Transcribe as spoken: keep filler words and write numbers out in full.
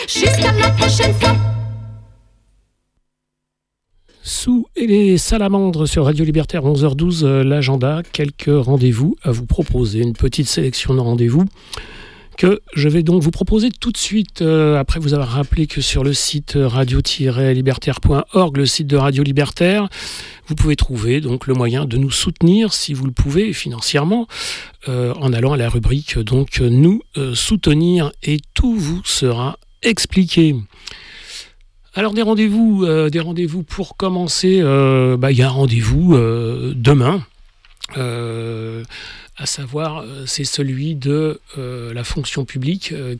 Jusqu'à la prochaine fois. Sous et les salamandres sur Radio Libertaire, onze heures douze, euh, l'agenda, quelques rendez-vous à vous proposer, une petite sélection de rendez-vous que je vais donc vous proposer tout de suite, euh, après vous avoir rappelé que sur le site radio tiret libertaire point org, le site de Radio Libertaire, vous pouvez trouver donc le moyen de nous soutenir, si vous le pouvez, financièrement, euh, en allant à la rubrique donc nous euh, soutenir, et tout vous sera expliqué. Alors des rendez-vous, euh, des rendez-vous pour commencer, euh, bah, y a un rendez-vous euh, demain, euh, à savoir c'est celui de euh, la fonction publique euh,